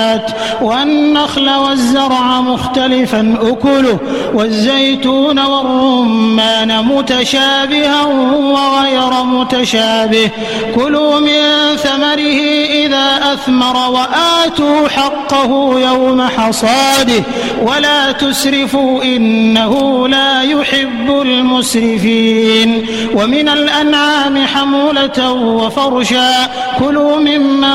والنخل والزرع مختلفا أكله والزيتون والرمان متشابها وغير متشابه كلوا من ثمره إذا أثمر وآتوا حقه يوم حصاده ولا تسرفوا إنه لا يحب المسرفين ومن الأنعام حمولة وفرشا كلوا مما